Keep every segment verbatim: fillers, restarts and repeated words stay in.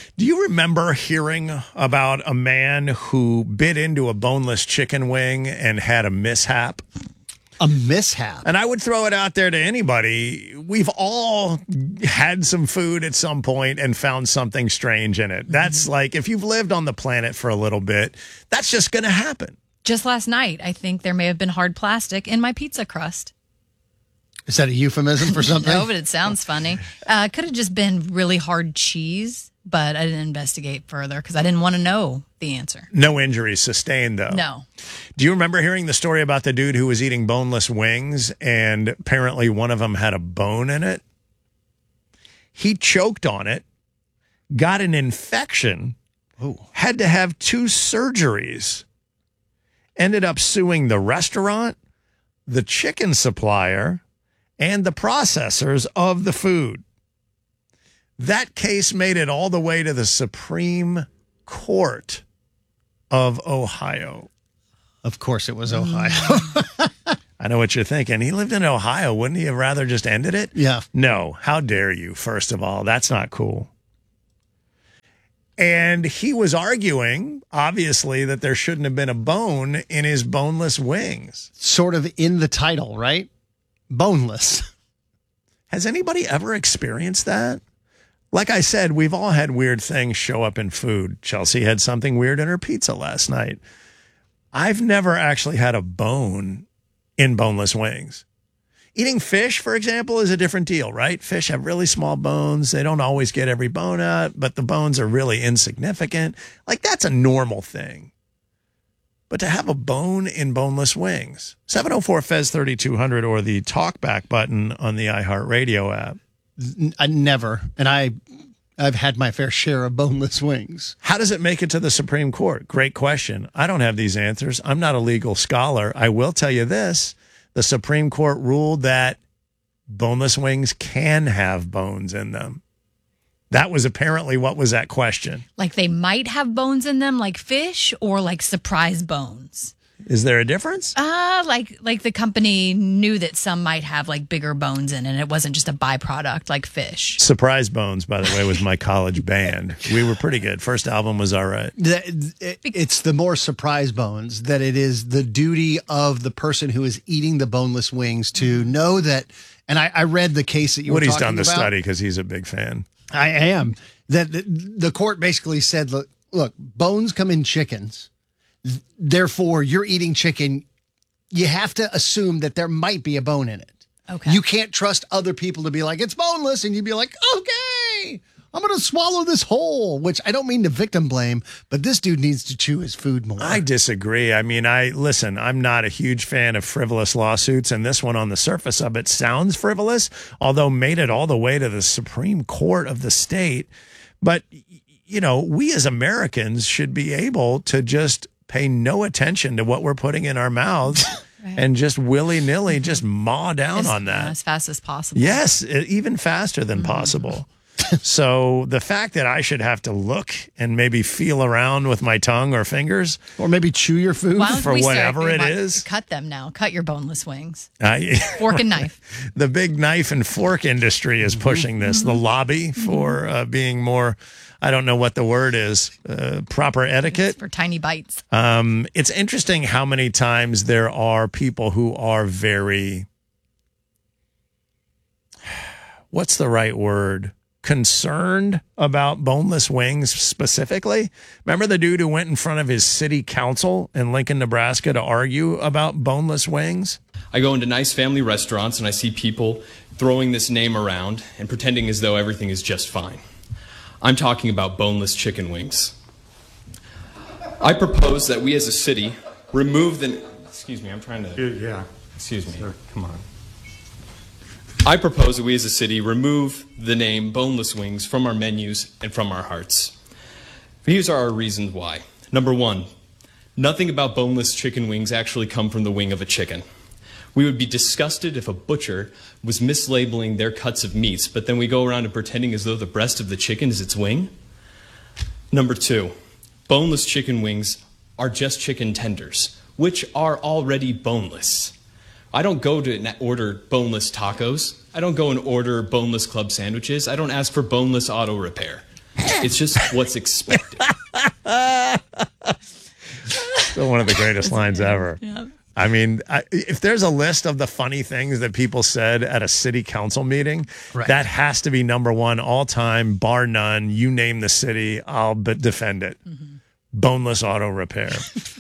Do you remember hearing about a man who bit into a boneless chicken wing and had a mishap? A mishap? And I would throw it out there to anybody. We've all had some food at some point and found something strange in it. That's mm-hmm. like, if you've lived on the planet for a little bit, that's just going to happen. Just last night, I think there may have been hard plastic in my pizza crust. Is that a euphemism for something? No, but it sounds funny. Uh, it could have just been really hard cheese, but I didn't investigate further because I didn't want to know the answer. No injuries sustained, though. No. Do you remember hearing the story about the dude who was eating boneless wings and apparently one of them had a bone in it? He choked on it, got an infection, Ooh. had to have two surgeries, ended up suing the restaurant, the chicken supplier, and the processors of the food. That case made it all the way to the Supreme Court of Ohio. Of course it was Ohio. I know what you're thinking. He lived in Ohio. Wouldn't he have rather just ended it? Yeah. No. How dare you, first of all? That's not cool. And he was arguing, obviously, that there shouldn't have been a bone in his boneless wings. Sort of in the title, right? Boneless. Has anybody ever experienced that? Like I said, we've all had weird things show up in food. Chelsea had something weird in her pizza last night. I've never actually had a bone in boneless wings. Eating fish, for example, is a different deal, right? Fish have really small bones. They don't always get every bone out, but the bones are really insignificant. Like, that's a normal thing. But to have a bone in boneless wings, seven oh four F E Z thirty-two hundred or the talkback button on the iHeartRadio app. I never. And I, I've had my fair share of boneless wings. How does it make it to the Supreme Court? Great question. I don't have these answers. I'm not a legal scholar. I will tell you this. The Supreme Court ruled that boneless wings can have bones in them. That was apparently what was at question. Like they might have bones in them like fish or like surprise bones? Is there a difference? Uh, like like the company knew that some might have like bigger bones in it. And it wasn't just a byproduct like fish. Surprise Bones, by the way, was my college band. We were pretty good. First album was all right. It's the more surprise bones that it is the duty of the person who is eating the boneless wings to know that. And I, I read the case that you Woody's were talking done the about. study because he's a big fan. I am. That the, the court basically said, look, look, bones come in chickens. Therefore, you're eating chicken. You have to assume that there might be a bone in it. Okay. You can't trust other people to be like, it's boneless. And you'd be like, okay, I'm going to swallow this whole, which I don't mean to victim blame, but this dude needs to chew his food more. I disagree. I mean, I listen, I'm not a huge fan of frivolous lawsuits, and this one on the surface of it sounds frivolous, although made it all the way to the Supreme Court of the state. But, you know, we as Americans should be able to just pay no attention to what we're putting in our mouths right. and just willy-nilly mm-hmm. just maw down as, on that. Yeah, as fast as possible. Yes, even faster than mm-hmm. possible. So the fact that I should have to look and maybe feel around with my tongue or fingers. Or maybe chew your food. For whatever it is. Cut them now. Cut your boneless wings. Uh, fork and knife. The big knife and fork industry is pushing this. Mm-hmm. The lobby for uh, being more, I don't know what the word is, uh, proper etiquette. It's for tiny bites. Um, it's interesting how many times there are people who are very, what's the right word? Concerned about boneless wings specifically. Remember the dude who went in front of his city council in Lincoln, Nebraska to argue about boneless wings? I go into nice family restaurants and I see people throwing this name around and pretending as though everything is just fine. I'm talking about boneless chicken wings. I propose that we as a city remove the... Excuse me, I'm trying to... Yeah. Excuse me. Sure. Come on. I propose that we as a city remove the name boneless wings from our menus and from our hearts. Here's our reasons why. Number one, nothing about boneless chicken wings actually come from the wing of a chicken. We would be disgusted if a butcher was mislabeling their cuts of meats, but then we go around and pretending as though the breast of the chicken is its wing. Number two, boneless chicken wings are just chicken tenders, which are already boneless. I don't go to order boneless tacos. I don't go and order boneless club sandwiches. I don't ask for boneless auto repair. It's just what's expected. Still one of the greatest lines ever. Yeah. I mean, I, if there's a list of the funny things that people said at a city council meeting, Right. that has to be number one all time, bar none. You name the city, I'll but defend it. Mm-hmm. Boneless auto repair.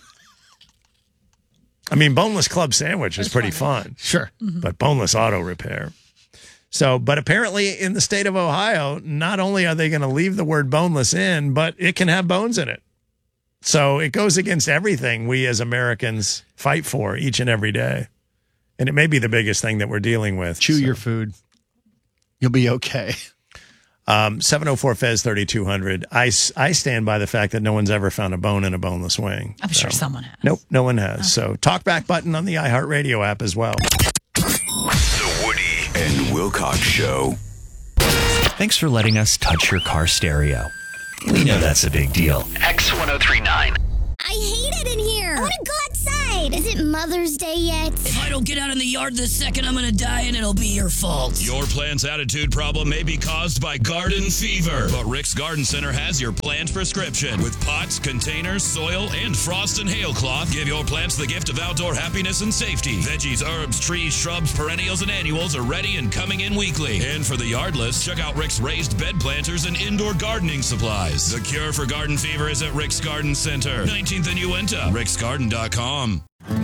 I mean, boneless club sandwich is pretty fun, Sure. but boneless auto repair. So, but apparently in the state of Ohio, not only are they going to leave the word boneless in, but it can have bones in it. So it goes against everything we as Americans fight for each and every day. And it may be the biggest thing that we're dealing with. Chew So, your food. You'll be okay. um, seven oh four F E Z thirty-two hundred. I, s- I stand by the fact that no one's ever found a bone in a boneless wing. I'm sure someone has. Nope, no one has. So talk back button on the iHeartRadio app as well. The Woody and Wilcox Show. Thanks for letting us touch your car stereo. We know that's a big deal. X one oh three point nine. I hate it in here. I want to go outside. Is it Mother's Day yet? If I don't get out in the yard this second, I'm gonna die and it'll be your fault. Your plant's attitude problem may be caused by garden fever, but Rick's Garden Center has your plant prescription. With pots, containers, soil, and frost and hail cloth, give your plants the gift of outdoor happiness and safety. Veggies, herbs, trees, shrubs, perennials, and annuals are ready and coming in weekly. And for the yardless, check out Rick's raised bed planters and indoor gardening supplies. The cure for garden fever is at Rick's Garden Center, nineteenth and Uinta, ricksgarden dot com.